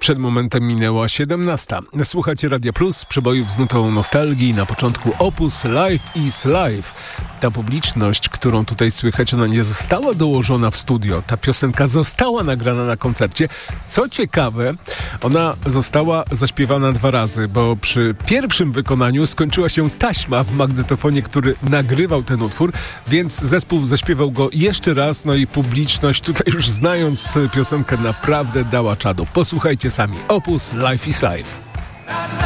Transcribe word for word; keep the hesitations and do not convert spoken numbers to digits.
Przed momentem minęła siedemnasta. Słuchacie Radia Plus, przebojów z nutą nostalgii. Na początku opus Life is Life. Ta publiczność, którą tutaj słychać, ona nie została dołożona w studio. Ta piosenka została nagrana na koncercie. Co ciekawe, ona została zaśpiewana dwa razy, bo przy pierwszym wykonaniu skończyła się taśma w magnetofonie, który nagrywał ten utwór, więc zespół zaśpiewał go jeszcze raz, no i publiczność tutaj już znając piosenkę naprawdę dała czadu. Posłuchajcie sami. Opus Life is Life.